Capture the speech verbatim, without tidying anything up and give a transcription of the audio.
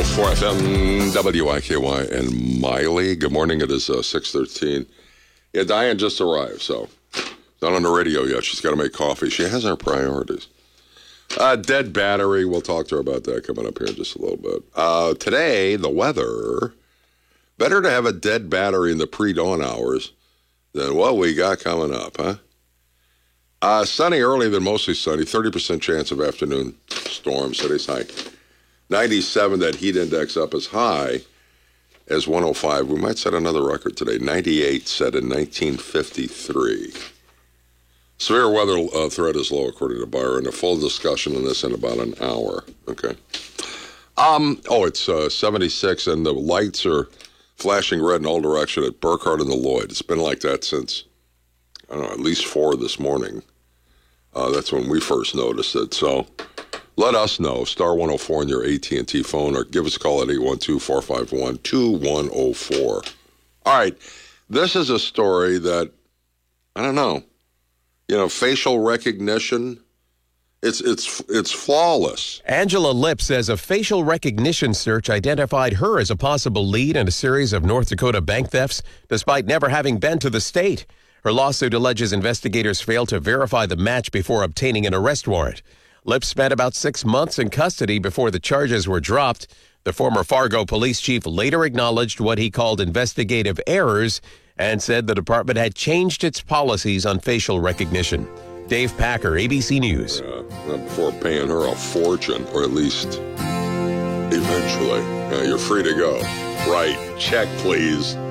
four F M, W I K Y, and Miley. Good morning. It is uh, six thirteen. Yeah, Diane just arrived, so not on the radio yet. She's got to make coffee. She has her priorities. Uh, dead battery. We'll talk to her about that coming up here in just a little bit. Uh, today, the weather. Better to have a dead battery in the pre-dawn hours than what we got coming up, huh? Uh, sunny early, then mostly sunny. thirty percent chance of afternoon storms. Today's high. ninety-seven, that heat index up as high as one oh five. We might set another record today. ninety-eight set in nineteen fifty-three. Severe weather uh, threat is low, according to Byron. A full discussion on this in about an hour. Okay. Um. Oh, it's uh, seventy-six, and the lights are flashing red in all directions at Burkhardt and the Lloyd. It's been like that since, I don't know, at least four this morning. Uh, that's when we first noticed it. So let us know, star one oh four on your A T and T phone, or give us a call at eight one two, four five one, two one oh four. All right, this is a story that, I don't know, you know, facial recognition, it's it's it's flawless. Angela Lipp says a facial recognition search identified her as a possible lead in a series of North Dakota bank thefts, despite never having been to the state. Her lawsuit alleges investigators failed to verify the match before obtaining an arrest warrant. Lipp spent about six months in custody before the charges were dropped. The former Fargo police chief later acknowledged what he called investigative errors and said the department had changed its policies on facial recognition. Dave Packer, A B C News. Uh, before paying her a fortune, or at least eventually. Uh, you're free to go. Right. Check, please.